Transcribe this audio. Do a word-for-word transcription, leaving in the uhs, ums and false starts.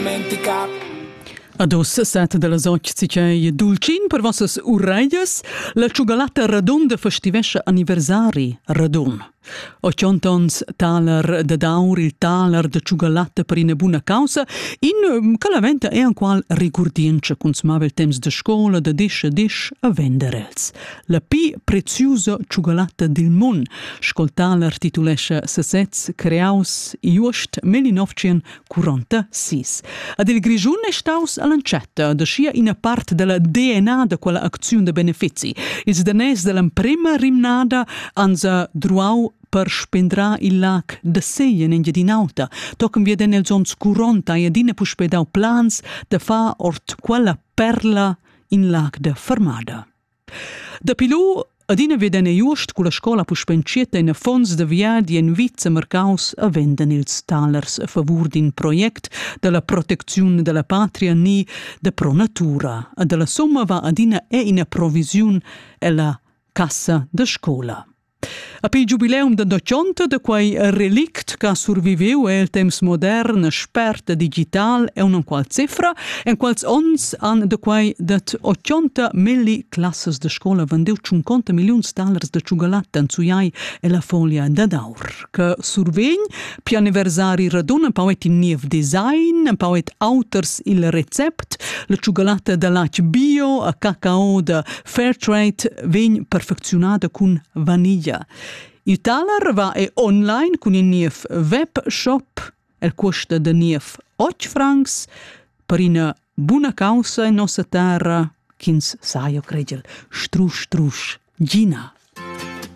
dimenticato. Adus set de las och si c'è dulcin per vossas urreias, la ciugalata radun de festivescha anniversari radun. Ochontons taler de daur il taler de ciugalata per ina buna causa, in calaventa è an qual rigurdiencha cun smava il temps de scola, de dish a dish a venderels. La pi preziusa ciugalata del mun, scoltaler titulescha sesets creaus just millinovecentoquarantasei. Ad il grigiun è staus all'ancetta, da scia ina part della D N A de quella azione de benefici. Ils danès della prima rimnada ansa druau per spendrà il lac de Seien in Gedinauta. Toccam wir den els ons quaranta e adina puspedau plans de fa ort quella perla in lac de Fermada. Da pilu adina vedene just con la scola puspencieta in fons de viadi in vizza mercaus a venden ils talers a favur din project della protezione della patria ni de pro natura. A della somma va adina e in provisione e la cassa de scola. A pi jubileum de docionta de quai relict ca surviveu e il temps modern, sperta digital e un qual cifra, en quals ons an de quai dat ottanta milli classes de scola vendeu cinquanta milions talers de ciugalata en zuiai e la folia da daur. Che survegn, pi anniversari radun, un pauet in niev design, un pauet auters il recept, la ciugalata de lac bio, a cacao de Fairtrade, vegn perfezionada cun vaniglia. Il taler va e online con il niev webshop, el costa de niev otto francs, per una buona causa in nostra terra, kins saio cregel, strusch strusch, Gina.